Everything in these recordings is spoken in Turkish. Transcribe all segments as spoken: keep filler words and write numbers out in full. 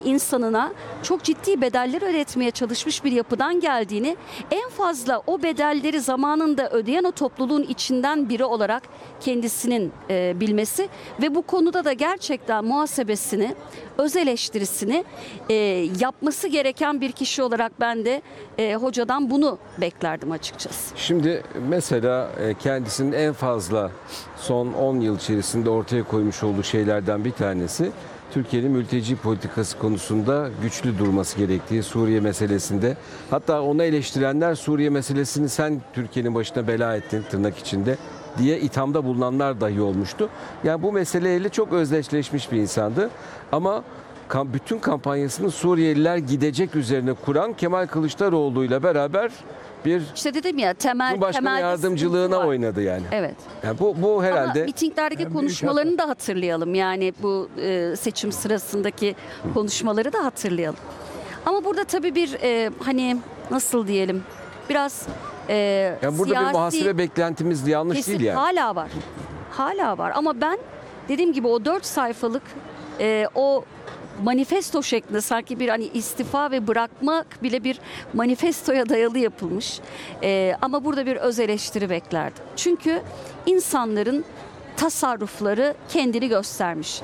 insanına çok ciddi bedeller ödetmeye çalışmış bir yapıdan geldiğini, en fazla o bedelleri zamanında ödeyen o topluluğun içinden biri olarak kendisinin e, bilmesi ve bu konuda da gerçekten muhasebesini, öz eleştirisini e, yapması gereken bir kişi olarak ben de e, hocadan bunu beklerdim açıkçası. Şimdi mesela e, kendisinin en fazla son on yıl içerisinde ortaya koymuş olduğu şeylerden bir tanesi, Türkiye'nin mülteci politikası konusunda güçlü durması gerektiği, Suriye meselesinde. Hatta onu eleştirenler, Suriye meselesini sen Türkiye'nin başına bela ettin tırnak içinde diye ithamda bulunanlar dahi olmuştu. Yani bu meseleyle çok özdeşleşmiş bir insandı. Ama bütün kampanyasını Suriyeliler gidecek üzerine kuran Kemal Kılıçdaroğlu ile beraber bir İşte dedim ya, temel Cumhurbaşkanı temel yardımcılığına oynadı yani. Evet. Yani bu bu herhalde. Ama mitinglerdeki konuşmalarını da hatırlayalım. Yani bu e, seçim sırasındaki konuşmaları da hatırlayalım. Ama burada tabii bir e, hani nasıl diyelim, biraz e, yani burada siyasi, bir muhasebe beklentimiz yanlış kesin, değil yani. Hala var. Hala var. Ama ben dediğim gibi o dört sayfalık e, o manifesto şeklinde, sanki bir hani istifa ve bırakmak bile bir manifestoya dayalı yapılmış. Ee, ama burada bir öz eleştiri beklerdim. Çünkü insanların tasarrufları kendini göstermiş.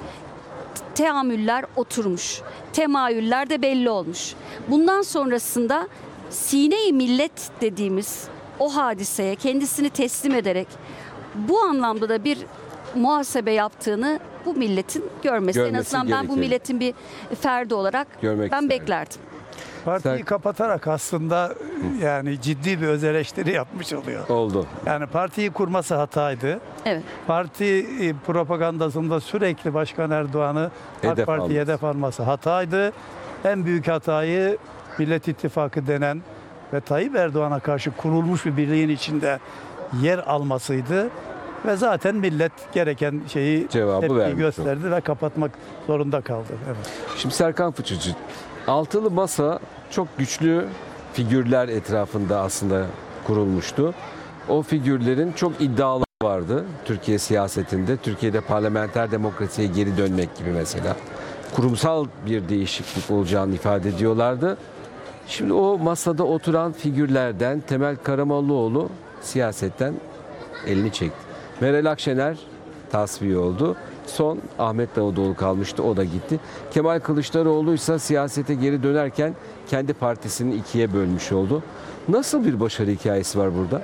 Teamüller oturmuş. Temayüller de belli olmuş. Bundan sonrasında sine-i millet dediğimiz o hadiseye kendisini teslim ederek bu anlamda da bir muhasebe yaptığını bu milletin görmesi. Görmesi en azından ben bu gerekir. milletin bir ferdi olarak Görmek ben isterim. beklerdim. Partiyi Sen- kapatarak aslında yani ciddi bir öz eleştiri yapmış oluyor. Oldu. Yani partiyi kurması hataydı. Evet. Parti e, propagandasında sürekli Başkan Erdoğan'ı Hedef AK Parti'ye alması. hedef alması hataydı. En büyük hatayı Millet İttifakı denen ve Tayyip Erdoğan'a karşı kurulmuş bir birliğin içinde yer almasıydı. Ve zaten millet gereken şeyi Cevabı tepki vermiş gösterdi ve kapatmak zorunda kaldı. Evet. Şimdi Serkan Fıçıcı, altılı masa çok güçlü figürler etrafında aslında kurulmuştu. O figürlerin çok iddialı vardı Türkiye siyasetinde. Türkiye'de parlamenter demokrasiye geri dönmek gibi mesela. Kurumsal bir değişiklik olacağını ifade ediyorlardı. Şimdi o masada oturan figürlerden Temel Karamollaoğlu siyasetten elini çekti. Meral Akşener tasfiye oldu. Son Ahmet Davutoğlu kalmıştı, o da gitti. Kemal Kılıçdaroğlu ise siyasete geri dönerken kendi partisini ikiye bölmüş oldu. Nasıl bir başarı hikayesi var burada?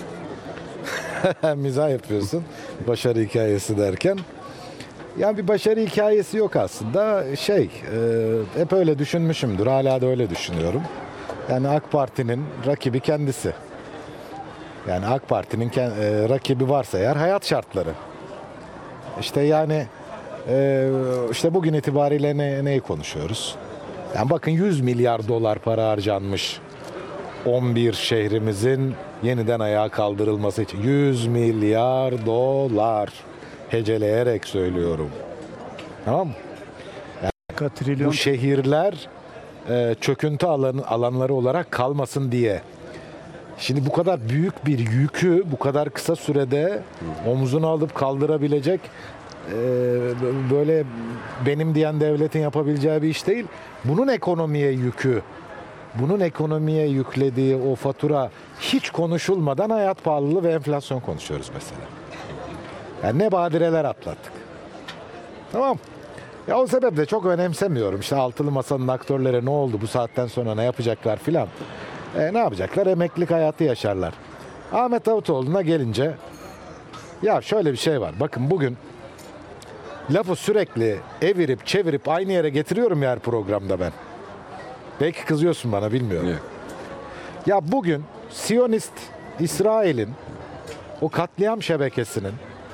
Mizah yapıyorsun başarı hikayesi derken. Yani bir başarı hikayesi yok aslında. Şey, e, hep öyle düşünmüşümdür. Hala da öyle düşünüyorum. Yani AK Parti'nin rakibi kendisi. Yani AK Parti'nin ke- e, rakibi varsa eğer hayat şartları. İşte yani e, işte bugün itibariyle ne, neyi konuşuyoruz? Yani bakın yüz milyar dolar para harcanmış on bir şehrimizin yeniden ayağa kaldırılması için. yüz milyar dolar. Heceleyerek söylüyorum. Tamam mı? Katrilyon. Bu şehirler e, çöküntü alanı, alanları olarak kalmasın diye. Şimdi bu kadar büyük bir yükü bu kadar kısa sürede omzuna alıp kaldırabilecek e, böyle benim diyen devletin yapabileceği bir iş değil. Bunun ekonomiye yükü, bunun ekonomiye yüklediği o fatura hiç konuşulmadan hayat pahalılığı ve enflasyon konuşuyoruz mesela. Yani ne badireler atlattık. Tamam. Ya o sebeple çok önemsemiyorum. İşte altılı masanın aktörleri ne oldu, bu saatten sonra ne yapacaklar filan. E, ne yapacaklar? Emeklilik hayatı yaşarlar. Ahmet Davutoğlu'na gelince ya şöyle bir şey var. Bakın bugün lafı sürekli evirip çevirip aynı yere getiriyorum ya her programda ben. Belki kızıyorsun bana, bilmiyorum. Yok. Ya bugün Siyonist İsrail'in o katliam şebekesinin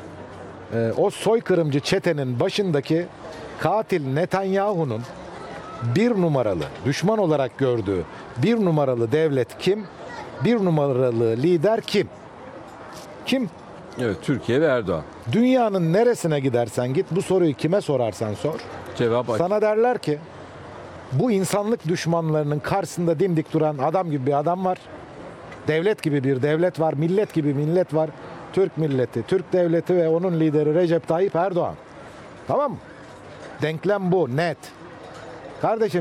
e, o soykırımcı çetenin başındaki katil Netanyahu'nun bir numaralı düşman olarak gördüğü bir numaralı devlet kim? Bir numaralı lider kim? Kim? Evet, Türkiye ve Erdoğan. Dünyanın neresine gidersen git, bu soruyu kime sorarsan sor. Cevap açık. Sana derler ki bu insanlık düşmanlarının karşısında dimdik duran adam gibi bir adam var. Devlet gibi bir devlet var. Millet gibi millet var. Türk milleti, Türk devleti ve onun lideri Recep Tayyip Erdoğan. Tamam mı? Denklem bu, net. Kardeşim